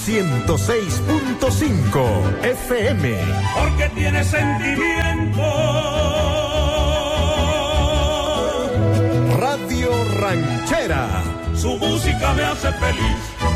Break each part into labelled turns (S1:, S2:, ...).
S1: 106.5 FM.
S2: Porque tiene sentimiento.
S1: Radio Ranchera.
S2: Su música me hace feliz.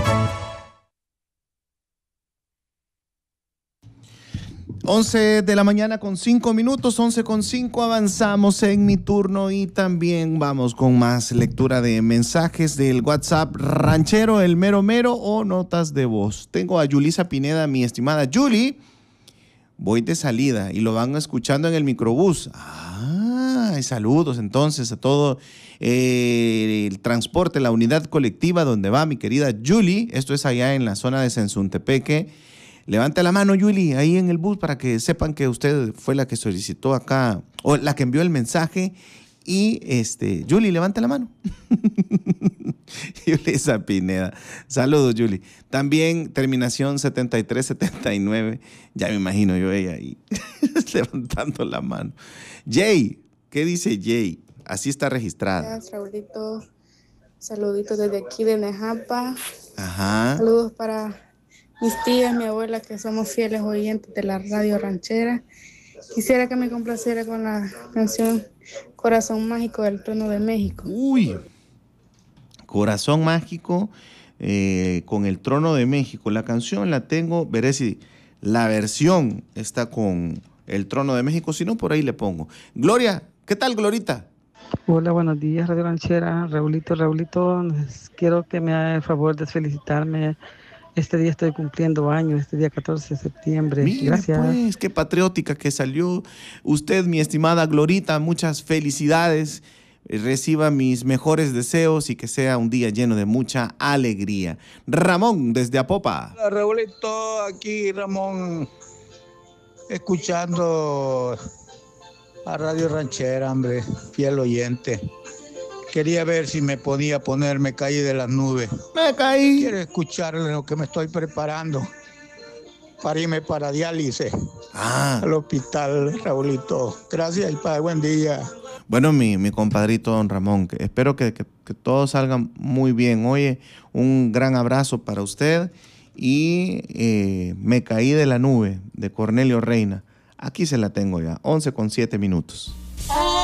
S3: Once de la mañana con 5 minutos, 11:05, avanzamos en mi turno y también vamos con más lectura de mensajes del WhatsApp ranchero, el mero mero o notas de voz. Tengo a Yulisa Pineda, mi estimada Yuli. Voy de salida y lo van escuchando en el microbús. Saludos entonces a todo el transporte, la unidad colectiva donde va mi querida Yuli. Esto es allá en la zona de Sensuntepeque. Levante la mano, Yuli, ahí en el bus para que sepan que usted fue la que solicitó acá, o la que envió el mensaje. Y Yuli, levante la mano. Yulisa Pineda. Saludos, Yuli. También terminación 7379. Ya me imagino yo ella ahí levantando la mano. Jay, ¿qué dice Jay? Así está registrada.
S4: Gracias, Raulito. Saluditos desde aquí de Nejapa.
S3: Ajá.
S4: Saludos para mis tías, mi abuela, que somos fieles oyentes de la radio ranchera. Quisiera que me complaciera con la canción Corazón Mágico del Trono de México.
S3: Uy, Corazón Mágico con el Trono de México. La canción la tengo, veré si la versión está con el Trono de México, si no por ahí le pongo. Gloria, ¿qué tal, Glorita?
S5: Hola, buenos días, Radio Ranchera. Raulito, quiero que me haga el favor de felicitarme. Este día estoy cumpliendo años, este día 14 de septiembre.
S3: Mire,
S5: gracias.
S3: Pues, qué patriótica que salió usted, mi estimada Glorita. Muchas felicidades. Reciba mis mejores deseos y que sea un día lleno de mucha alegría. Ramón, desde Apopa.
S6: Hola, Raulito, aquí Ramón, escuchando a Radio Ranchera, hombre, fiel oyente. Quería ver si me podía poner Me Caí de las Nubes.
S3: Me caí.
S6: Quiero escuchar lo que me estoy preparando para irme para diálisis al hospital, Raulito. Gracias y para buen día.
S3: Bueno, mi compadrito don Ramón, espero que todo salga muy bien. Oye, un gran abrazo para usted y Me Caí de la Nube de Cornelio Reina. Aquí se la tengo ya, 11:07.